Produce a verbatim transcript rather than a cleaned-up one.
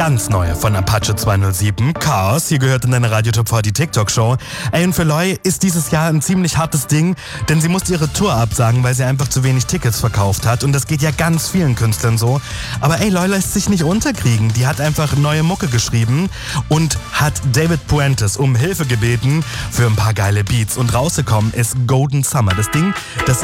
ganz neue von Apache zweihundertsieben, Chaos. Hier gehört in deine Radio Top vierzig TikTok-Show. Ey, und für Loi ist dieses Jahr ein ziemlich hartes Ding, denn sie musste ihre Tour absagen, weil sie einfach zu wenig Tickets verkauft hat. Und das geht ja ganz vielen Künstlern so. Aber ey, Loi lässt sich nicht unterkriegen. Die hat einfach neue Mucke geschrieben und hat David Puentes um Hilfe gebeten für ein paar geile Beats. Und rausgekommen ist Golden Summer. Das Ding, das